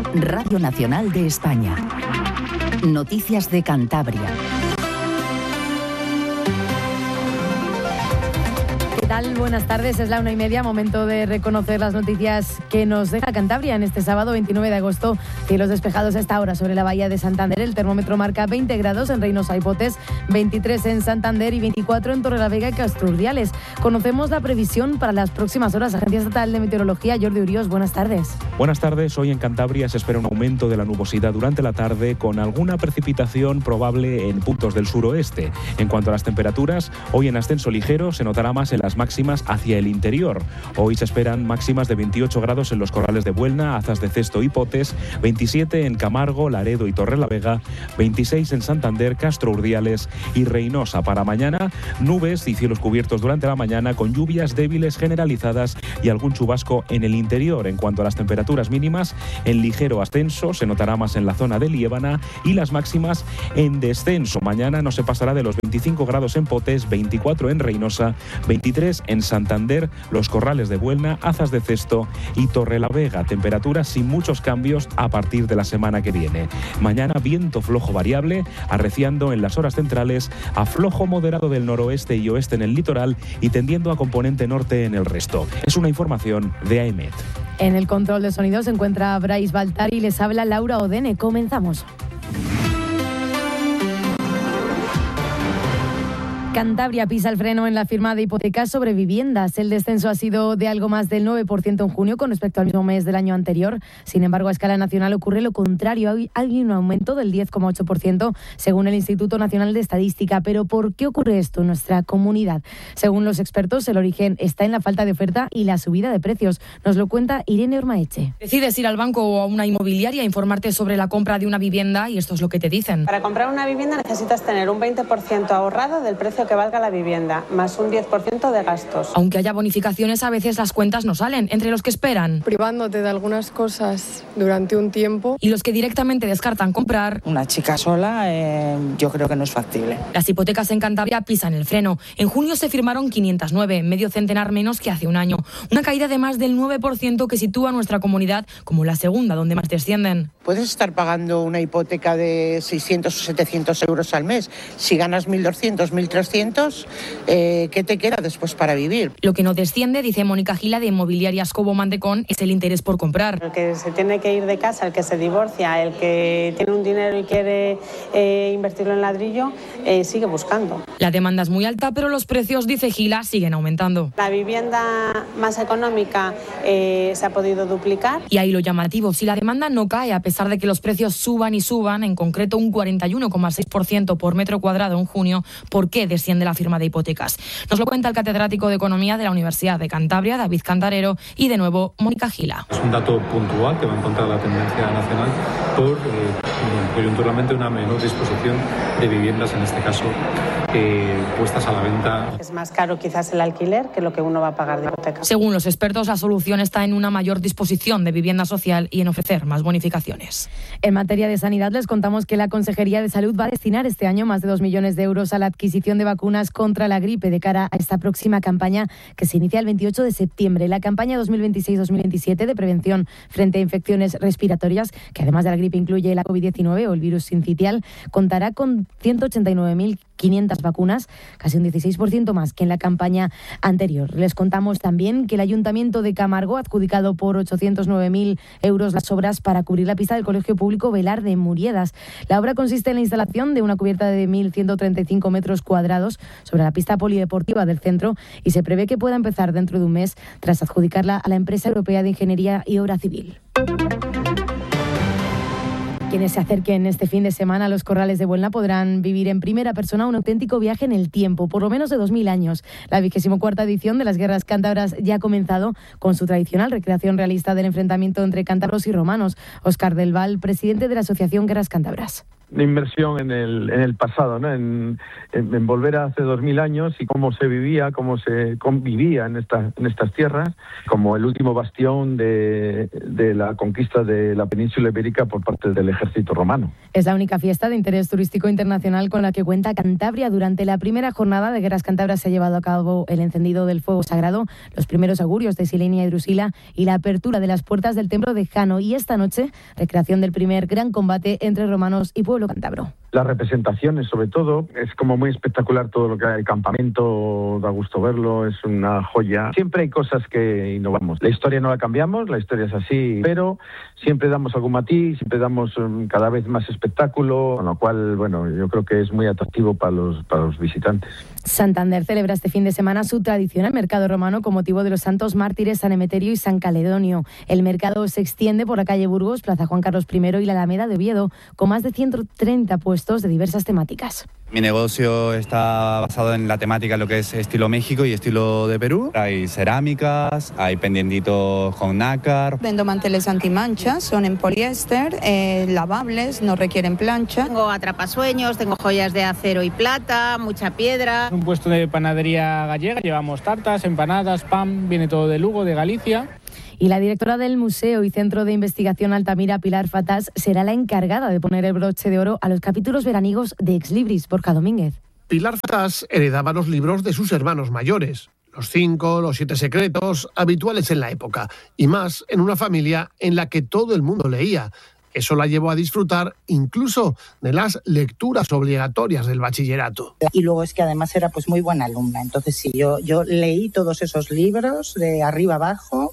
Radio Nacional de España. Noticias de Cantabria. ¿Qué tal? Buenas tardes, es la 1:30, momento de reconocer las noticias que nos deja Cantabria en este sábado 29 de agosto. Cielos despejados a esta hora sobre la bahía de Santander. El termómetro marca 20 grados en Reinosa y Potes, 23 en Santander y 24 en Torrelavega y Castro Urdiales. Conocemos la previsión para las próximas horas. Agencia Estatal de Meteorología, Jordi Uriós, buenas tardes. Buenas tardes. Hoy en Cantabria se espera un aumento de la nubosidad durante la tarde, con alguna precipitación probable en puntos del suroeste. En cuanto a las temperaturas, hoy en ascenso ligero se notará más en las máximas hacia el interior. Hoy se esperan máximas de 28 grados en los Corrales de Buelna, Azas de Cesto y Potes, 27 en Camargo, Laredo y Torrelavega, 26 en Santander, Castro Urdiales y Reinosa. Para mañana, nubes y cielos cubiertos durante la mañana, con lluvias débiles generalizadas y algún chubasco en el interior. En cuanto a las temperaturas mínimas, en ligero ascenso se notará más en la zona de Liébana y las máximas en descenso. Mañana no se pasará de los 25 grados en Potes, 24 en Reinosa, 23 en Santander, los Corrales de Buelna, Azas de Cesto y Torrelavega. Temperaturas sin muchos cambios a partir de la semana que viene. Mañana viento flojo variable, arreciando en las horas centrales, a flojo moderado del noroeste y oeste en el litoral y tendiendo a componente norte en el resto. Es una información de AEMET. En el control de sonido se encuentra Brais Baltar y les habla Laura Odene. Comenzamos. Cantabria pisa el freno en la firma de hipotecas sobre viviendas. El descenso ha sido de algo más del 9% en junio con respecto al mismo mes del año anterior. Sin embargo, a escala nacional ocurre lo contrario. Hay un aumento del 10,8% según el Instituto Nacional de Estadística. ¿Pero por qué ocurre esto en nuestra comunidad? Según los expertos, el origen está en la falta de oferta y la subida de precios. Nos lo cuenta Irene Ormaeche. Decides ir al banco o a una inmobiliaria a informarte sobre la compra de una vivienda y esto es lo que te dicen. Para comprar una vivienda necesitas tener un 20% ahorrado del precio que valga la vivienda, más un 10% de gastos. Aunque haya bonificaciones, a veces las cuentas no salen, entre los que esperan. Privándote de algunas cosas durante un tiempo. Y los que directamente descartan comprar. Una chica sola, yo creo que no es factible. Las hipotecas en Cantabria pisan el freno. En junio se firmaron 509, medio centenar menos que hace un año. Una caída de más del 9% que sitúa a nuestra comunidad como la segunda donde más descienden. Puedes estar pagando una hipoteca de 600 o 700 euros al mes. Si ganas 1.200, 1.300, ¿qué te queda después para vivir? Lo que no desciende, dice Mónica Gila de Inmobiliarias Cobo Mantecón, es el interés por comprar. El que se tiene que ir de casa, el que se divorcia, el que tiene un dinero y quiere invertirlo en ladrillo, sigue buscando. La demanda es muy alta, pero los precios, dice Gila, siguen aumentando. La vivienda más económica se ha podido duplicar. Y ahí lo llamativo, si la demanda no cae, a pesar de que los precios suban y suban, en concreto un 41,6% por metro cuadrado en junio, ¿por qué desciende la firma de hipotecas? Nos lo cuenta el catedrático de Economía de la Universidad de Cantabria, David Cantarero, y de nuevo Mónica Gila. Es un dato puntual que va en contra de la tendencia nacional por coyunturalmente una menor disposición de viviendas, en este caso, puestas a la venta. Es más caro quizás el alquiler que lo que uno va a pagar de hipoteca. Según los expertos, la solución está en una mayor disposición de vivienda social y en ofrecer más bonificaciones. En materia de sanidad, les contamos que la Consejería de Salud va a destinar este año más de 2 millones de euros a la adquisición de vacunas contra la gripe de cara a esta próxima campaña que se inicia el 28 de septiembre. La campaña 2026-2027 de prevención frente a infecciones respiratorias, que además de la gripe incluye la COVID-19 o el virus sincitial, contará con 189.500 vacunas, casi un 16% más que en la campaña anterior. Les contamos también que el Ayuntamiento de Camargo ha adjudicado por 809.000 euros las obras para cubrir la pista del Colegio Público Velar de Muriedas. La obra consiste en la instalación de una cubierta de 1.135 metros cuadrados sobre la pista polideportiva del centro y se prevé que pueda empezar dentro de un mes tras adjudicarla a la empresa europea de Ingeniería y Obra Civil. Quienes se acerquen este fin de semana a los Corrales de Buelna podrán vivir en primera persona un auténtico viaje en el tiempo, por lo menos de 2000 años. La 24ª edición de las Guerras Cántabras ya ha comenzado con su tradicional recreación realista del enfrentamiento entre cántabros y romanos. Óscar del Val, presidente de la Asociación Guerras Cántabras. inversión en el pasado, ¿no? En volver a hace 2000 años y cómo se vivía, cómo se convivía en estas tierras, como el último bastión de la conquista de la península ibérica por parte del ejército romano. Es la única fiesta de interés turístico internacional con la que cuenta Cantabria. Durante la primera jornada de Guerras Cántabras se ha llevado a cabo el encendido del fuego sagrado, los primeros augurios de Silenia y Drusila y la apertura de las puertas del templo de Jano. Y esta noche, recreación del primer gran combate entre romanos y pueblo cántabro. Las representaciones, sobre todo, es como muy espectacular todo lo que hay. El campamento, da gusto verlo, es una joya. Siempre hay cosas que innovamos. La historia no la cambiamos, la historia es así, pero siempre damos algún matiz, siempre damos cada vez más espectáculo, con lo cual, bueno, yo creo que es muy atractivo para los visitantes. Santander celebra este fin de semana su tradicional mercado romano con motivo de los santos mártires San Emeterio y San Caledonio. El mercado se extiende por la calle Burgos, Plaza Juan Carlos I y la Alameda de Oviedo, con más de 130 puestos de diversas temáticas. Mi negocio está basado en la temática, lo que es estilo México y estilo de Perú. Hay cerámicas, hay pendientitos con nácar. Vendo manteles antimanchas, son en poliéster, lavables, no requieren plancha. Tengo atrapasueños, tengo joyas de acero y plata, mucha piedra. Un puesto de panadería gallega, llevamos tartas, empanadas, pan, viene todo de Lugo, de Galicia. Y la directora del Museo y Centro de Investigación Altamira, Pilar Fatás, será la encargada de poner el broche de oro a los capítulos veraniegos de Ex Libris, Borja Domínguez. Pilar Fatás heredaba los libros de sus hermanos mayores, los 5, los 7 secretos, habituales en la época, y más en una familia en la que todo el mundo leía. Eso la llevó a disfrutar incluso de las lecturas obligatorias del bachillerato. Y luego es que además era pues muy buena alumna, entonces sí, yo leí todos esos libros de arriba abajo.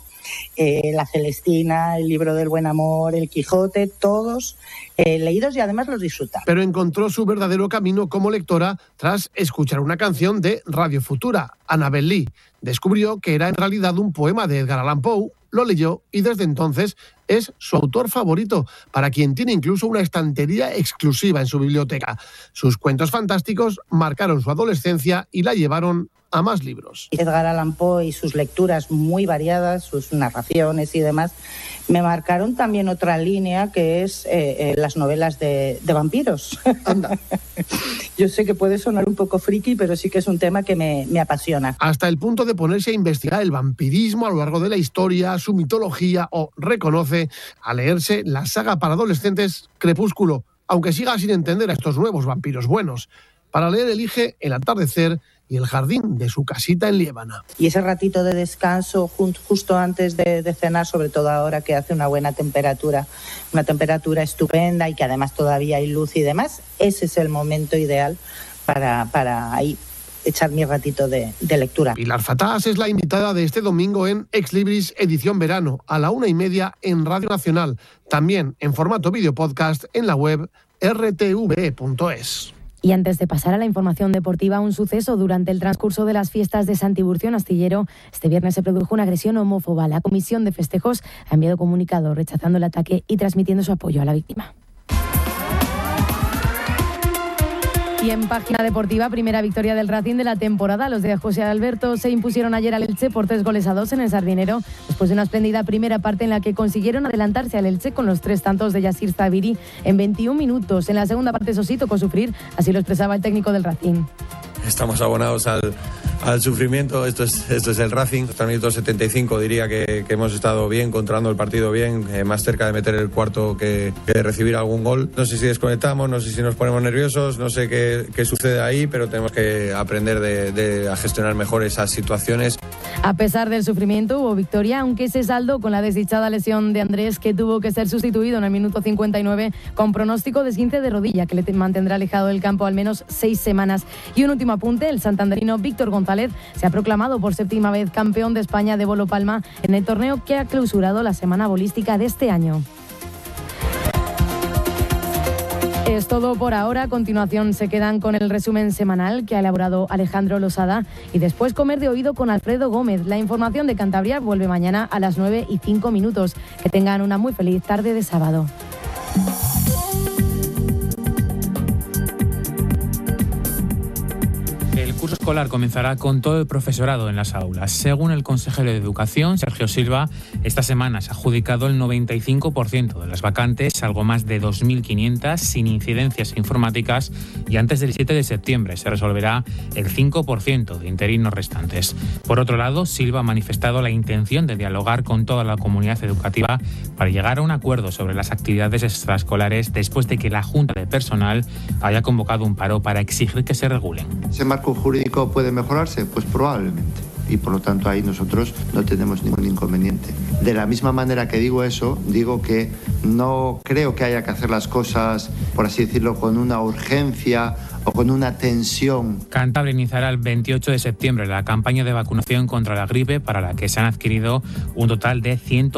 La Celestina, el libro del buen amor, el Quijote, todos leídos y además los disfruta. Pero encontró su verdadero camino como lectora tras escuchar una canción de Radio Futura, Annabel Lee. Descubrió que era en realidad un poema de Edgar Allan Poe, lo leyó y desde entonces es su autor favorito, para quien tiene incluso una estantería exclusiva en su biblioteca. Sus cuentos fantásticos marcaron su adolescencia y la llevaron a más libros. Edgar Allan Poe y sus lecturas muy variadas, sus narraciones y demás, me marcaron también otra línea que es las novelas de vampiros. Anda. Yo sé que puede sonar un poco friki, pero sí que es un tema que me apasiona. Hasta el punto de ponerse a investigar el vampirismo a lo largo de la historia, su mitología, o reconoce a leerse la saga para adolescentes Crepúsculo, aunque siga sin entender a estos nuevos vampiros buenos. Para leer elige El atardecer y El jardín de su casita en Liébana. Y ese ratito de descanso justo antes de cenar, sobre todo ahora que hace una buena temperatura, una temperatura estupenda y que además todavía hay luz y demás, ese es el momento ideal para ahí echar mi ratito de lectura. Pilar Fatás es la invitada de este domingo en Ex Libris edición verano, a la 1:30 en Radio Nacional, también en formato video podcast en la web rtve.es. Y antes de pasar a la información deportiva, un suceso durante el transcurso de las fiestas de San Tiburcio en Astillero. Este viernes se produjo una agresión homófoba. La Comisión de Festejos ha enviado comunicado rechazando el ataque y transmitiendo su apoyo a la víctima. Y en página deportiva, primera victoria del Racing de la temporada. Los de José Alberto se impusieron ayer al Elche por 3-2 en el Sardinero, después de una espléndida primera parte en la que consiguieron adelantarse al Elche con los 3 tantos de Yassir Zabiri en 21 minutos. En la segunda parte, eso sí, tocó sufrir, así lo expresaba el técnico del Racing. Estamos abonados al sufrimiento, esto es el Racing. Hasta el minuto 75 diría que hemos estado bien, controlando el partido bien, más cerca de meter el cuarto que de recibir algún gol. No sé si desconectamos, no sé si nos ponemos nerviosos, no sé qué sucede ahí, pero tenemos que aprender a gestionar mejor esas situaciones. A pesar del sufrimiento hubo victoria, aunque se saldó con la desdichada lesión de Andrés, que tuvo que ser sustituido en el minuto 59 con pronóstico de esguince de rodilla, que le mantendrá alejado del campo al menos 6 semanas. Y un último apunte, el santanderino Víctor González se ha proclamado por 7ª vez campeón de España de bolo palma en el torneo que ha clausurado la semana bolística de este año. Es todo por ahora. A continuación se quedan con el resumen semanal que ha elaborado Alejandro Losada y después Comer de Oído con Alfredo Gómez. La información de Cantabria vuelve mañana a las 9:05. Que tengan una muy feliz tarde de sábado. El curso escolar comenzará con todo el profesorado en las aulas. Según el consejero de Educación, Sergio Silva, esta semana se ha adjudicado el 95% de las vacantes, algo más de 2.500, sin incidencias informáticas, y antes del 7 de septiembre se resolverá el 5% de interinos restantes. Por otro lado, Silva ha manifestado la intención de dialogar con toda la comunidad educativa para llegar a un acuerdo sobre las actividades extraescolares después de que la Junta de Personal haya convocado un paro para exigir que se regulen. ¿Ese marco jurídico puede mejorarse? Pues probablemente. Y por lo tanto ahí nosotros no tenemos ningún inconveniente. De la misma manera que digo eso, digo que no creo que haya que hacer las cosas, por así decirlo, con una urgencia o con una tensión. Cantabria iniciará el 28 de septiembre la campaña de vacunación contra la gripe, para la que se han adquirido un total de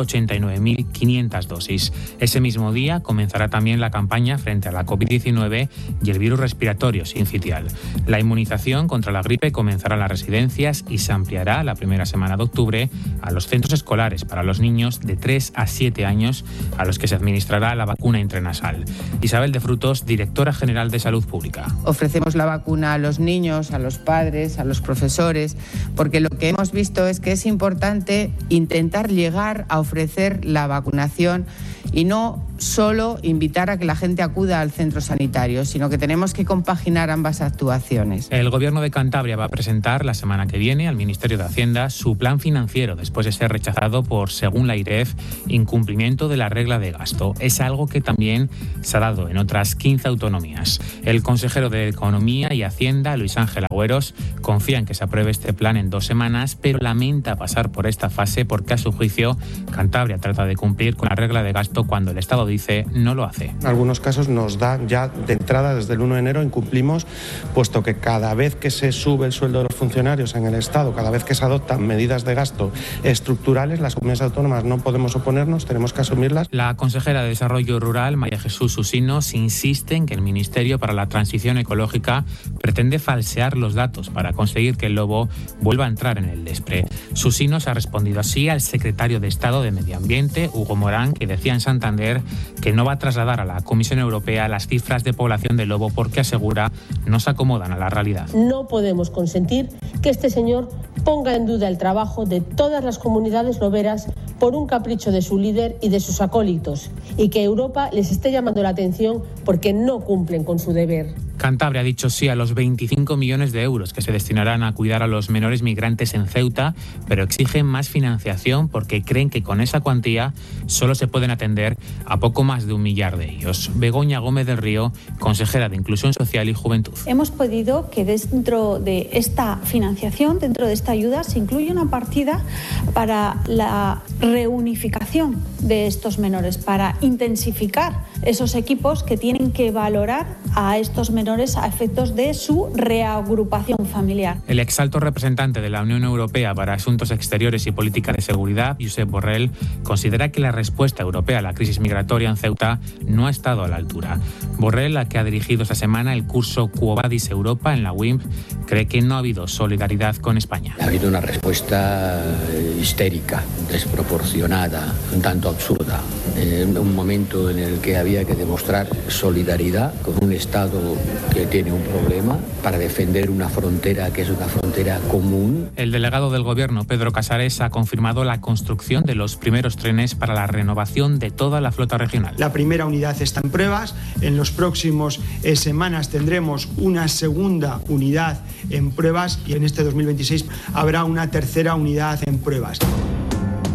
189.500 dosis. Ese mismo día comenzará también la campaña frente a la COVID-19 y el virus respiratorio sincitial. La inmunización contra la gripe comenzará en las residencias y se ampliará la primera semana de octubre a los centros escolares para los niños de 3 a 7 años, a los que se administrará la vacuna intranasal. Isabel de Frutos, directora general de Salud Pública. Ofrecemos la vacuna a los niños, a los padres, a los profesores, porque lo que hemos visto es que es importante intentar llegar a ofrecer la vacunación y no solo invitar a que la gente acuda al centro sanitario, sino que tenemos que compaginar ambas actuaciones. El Gobierno de Cantabria va a presentar la semana que viene al Ministerio de Hacienda su plan financiero después de ser rechazado por, según la IREF, incumplimiento de la regla de gasto. Es algo que también se ha dado en otras 15 autonomías. El consejero de Economía y Hacienda, Luis Ángel Agüeros, confía en que se apruebe este plan en 2 semanas, pero lamenta pasar por esta fase porque, a su juicio, Cantabria trata de cumplir con la regla de gasto cuando el Estado dice no lo hace. En algunos casos nos da ya de entrada desde el 1 de enero incumplimos, puesto que cada vez que se sube el sueldo de los funcionarios en el Estado, cada vez que se adoptan medidas de gasto estructurales, las comunidades autónomas no podemos oponernos, tenemos que asumirlas. La consejera de Desarrollo Rural, María Jesús Susinos, insiste en que el Ministerio para la Transición Ecológica pretende falsear los datos para conseguir que el lobo vuelva a entrar en el Despre. Susinos ha respondido así al secretario de Estado de Medio Ambiente, Hugo Morán, que decía en Santander que no va a trasladar a la Comisión Europea las cifras de población de lobo porque, asegura, no se acomodan a la realidad. No podemos consentir que este señor ponga en duda el trabajo de todas las comunidades loberas por un capricho de su líder y de sus acólitos, y que Europa les esté llamando la atención porque no cumplen con su deber. Cantabria ha dicho sí a los 25 millones de euros que se destinarán a cuidar a los menores migrantes en Ceuta, pero exigen más financiación porque creen que con esa cuantía solo se pueden atender a poco más de 1 millar de ellos. Begoña Gómez del Río, consejera de Inclusión Social y Juventud. Hemos pedido que dentro de esta financiación, dentro de esta ayuda, se incluya una partida para la reunificación de estos menores, para intensificar esos equipos que tienen que valorar a estos menores a efectos de su reagrupación familiar. El exalto representante de la Unión Europea para Asuntos Exteriores y Política de Seguridad, Josep Borrell, considera que la respuesta europea a la crisis migratoria en Ceuta no ha estado a la altura. Borrell, la que ha dirigido esta semana el curso Quo Vadis Europa en la WIMP, cree que no ha habido solidaridad con España. Ha habido una respuesta histérica, desproporcionada, un tanto absurda, en un momento en el que había que demostrar solidaridad con un Estado que tiene un problema para defender una frontera que es una frontera común. El delegado del Gobierno, Pedro Casares, ha confirmado la construcción de los primeros trenes para la renovación de toda la flota regional. La primera unidad está en pruebas. En los próximos semanas tendremos una segunda unidad en pruebas y en este 2026 habrá una tercera unidad en pruebas.